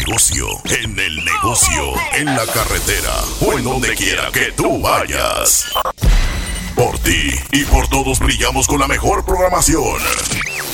negocio, en el negocio, en la carretera o en donde quiera que tú vayas. Por ti y por todos brillamos con la mejor programación.